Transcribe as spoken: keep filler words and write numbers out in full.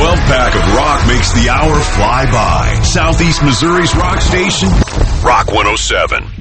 twelve-pack of rock makes the hour fly by. Southeast Missouri's rock station, Rock one oh seven.